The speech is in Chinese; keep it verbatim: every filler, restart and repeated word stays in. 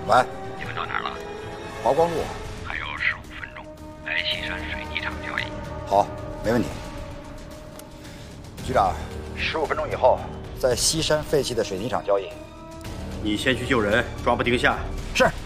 喂， 你们到哪儿了？ 华光路。 还有十五分钟，来西山水泥厂交易。 好，没问题。局长，十五分钟以后，在西山废弃的水泥厂交易。 你先去救人，抓捕丁夏。 是。